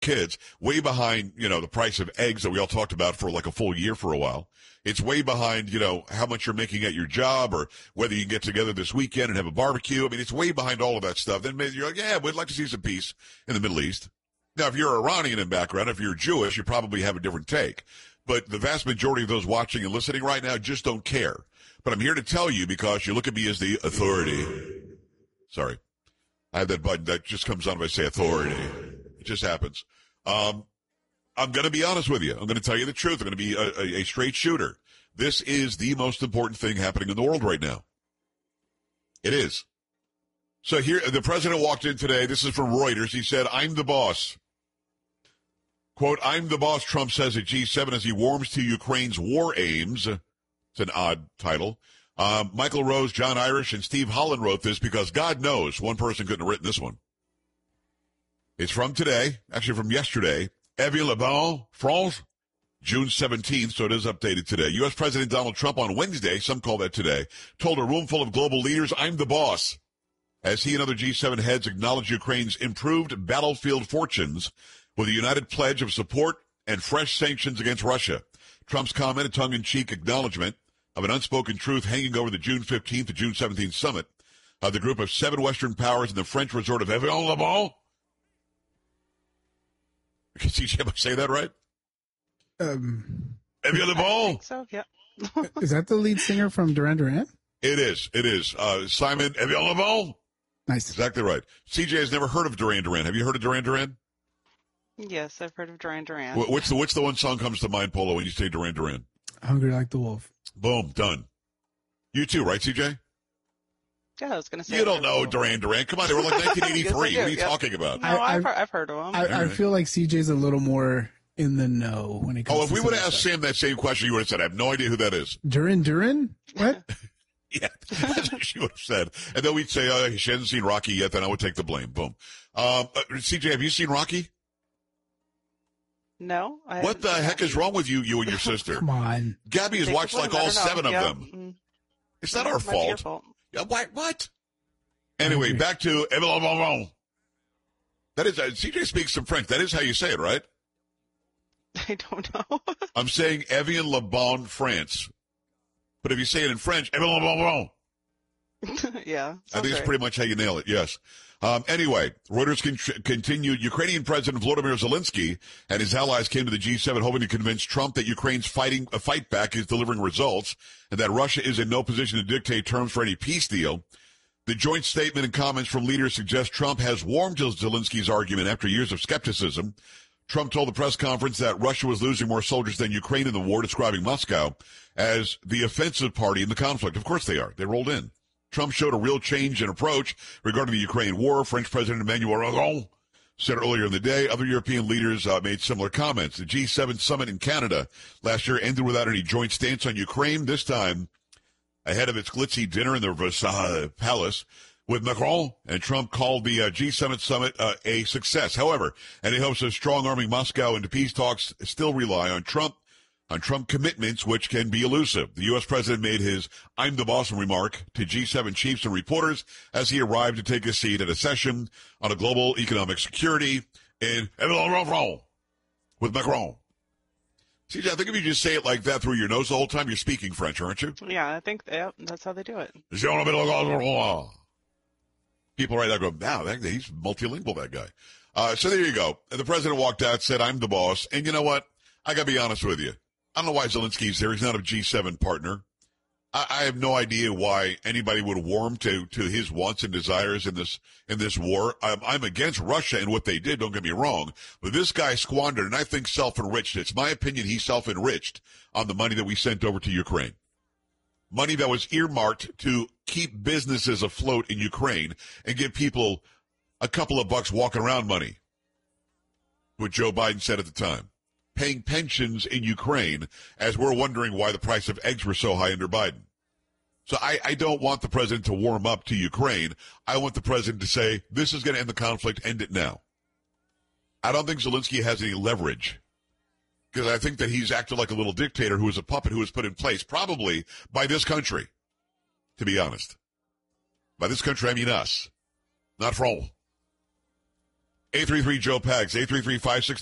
kids, way behind, the price of eggs that we all talked about for like a full year for a while. It's way behind, how much you're making at your job or whether you can get together this weekend and have a barbecue. I mean, it's way behind all of that stuff. Then maybe you're like, yeah, we'd like to see some peace in the Middle East. Now, if you're Iranian in background, if you're Jewish, you probably have a different take. But the vast majority of those watching and listening right now just don't care. But I'm here to tell you because you look at me as the authority. Sorry. I have that button that just comes on if I say authority. It just happens. I'm going to be honest with you. I'm going to tell you the truth. I'm going to be a straight shooter. This is the most important thing happening in the world right now. It is. So here, the president walked in today. This is from Reuters. He said, "I'm the boss." Quote, "I'm the boss," Trump says at G7 as he warms to Ukraine's war aims. It's an odd title. Michael Rose, John Irish, and Steve Holland wrote this because God knows one person couldn't have written this one. It's from today, actually from yesterday. Evian Le Bon, France, June 17th, so it is updated today. U.S. President Donald Trump on Wednesday, some call that today, told a room full of global leaders, "I'm the boss," as he and other G7 heads acknowledged Ukraine's improved battlefield fortunes with a united pledge of support and fresh sanctions against Russia. Trump's comment, a tongue-in-cheek acknowledgement of an unspoken truth hanging over the June 15th to June 17th summit of the group of 7 Western powers in the French resort of Evian Le Bon. Can CJ say that right? Evian Le Bon. So, yeah. Is that the lead singer from Duran Duran? It is. Simon Evian Le Bon. Nice. Exactly right. CJ has never heard of Duran Duran. Have you heard of Duran Duran? Yes, I've heard of Duran Duran. What's the one song comes to mind, Polo, when you say Duran Duran? Hungry Like the Wolf. Boom, done. You too, right, CJ? Yeah, I was going to say. You don't know Duran Duran. Come on, they were like 1983. Yes, what are you talking about? No, I've heard of them. I feel like CJ's a little more in the know when it comes to if we would have asked Sam that same question, you would have said, "I have no idea who that is." Duran? What? Yeah, that's what she would have said. And then we'd say, she hasn't seen Rocky yet, then I would take the blame. Boom. CJ, have you seen Rocky? No. What the heck is wrong with you and your sister? Come on. Gabby has watched like all 7 of them. Mm. It's not our fault. Fault. Yeah, what? Anyway, back to that is, CJ speaks some French. That is how you say it, right? I don't know. I'm saying Evian Le Bon, France. But if you say it in French, Evian Le Bon. Yeah. I think it's pretty much how you nail it, yes. Anyway, Reuters continued. Ukrainian President Volodymyr Zelensky and his allies came to the G7 hoping to convince Trump that Ukraine's fight back is delivering results and that Russia is in no position to dictate terms for any peace deal. The joint statement and comments from leaders suggest Trump has warmed to Zelensky's argument after years of skepticism. Trump told the press conference that Russia was losing more soldiers than Ukraine in the war, describing Moscow as the offensive party in the conflict. Of course they are. They rolled in. Trump showed a real change in approach regarding the Ukraine war. French President Emmanuel Macron said earlier in the day. Other European leaders made similar comments. The G7 summit in Canada last year ended without any joint stance on Ukraine, this time ahead of its glitzy dinner in the Versailles Palace with Macron, and Trump called the G7 summit a success. However, any hopes of strong-arming Moscow into peace talks still rely on Trump commitments, which can be elusive. The U.S. president made his "I'm the boss" remark to G7 chiefs and reporters as he arrived to take a seat at a session on a global economic security in with Macron. CJ, I think if you just say it like that through your nose the whole time, you're speaking French, aren't you? Yeah, I think that's how they do it. People right there go, wow, he's multilingual, that guy. So there you go. And the president walked out, said, "I'm the boss." And you know what? I got to be honest with you. I don't know why Zelensky's there. He's not a G7 partner. I have no idea why anybody would warm to his wants and desires in this war. I'm against Russia and what they did, don't get me wrong. But this guy squandered, and I think self-enriched. It's my opinion he self-enriched on the money that we sent over to Ukraine. Money that was earmarked to keep businesses afloat in Ukraine and give people a couple of bucks walking around money. What Joe Biden said at the time. Paying pensions in Ukraine as we're wondering why the price of eggs were so high under Biden. So I don't want the president to warm up to Ukraine. I want the president to say, this is going to end the conflict, end it now. I don't think Zelensky has any leverage because I think that he's acted like a little dictator who is a puppet who was put in place probably by this country, to be honest. By this country, I mean us, not France. 833 Joe Pags, 833